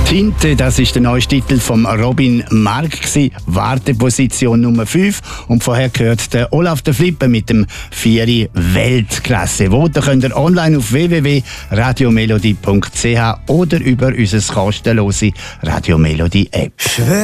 Tinte, das ist der neueste Titel von Robin Mark gsi, Warteposition Nummer 5. Und vorher gehört der Olaf der Flipper mit dem 4 Weltklasse. Voten könnt ihr online auf www.radiomelodie.ch oder über unser kostenlose Radiomelodie App.